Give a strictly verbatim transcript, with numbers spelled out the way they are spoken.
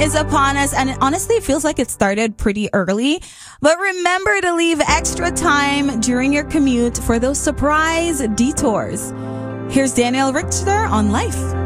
is upon us, and it honestly feels like it started pretty early. But remember to leave extra time during your commute for those surprise detours. Here's Danielle Richter on Life.